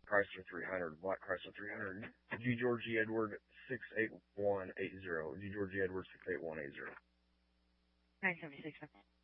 Chrysler 300, Black Chrysler 300, G Georgie Edward 68180, G Georgie Edward 68180. 976.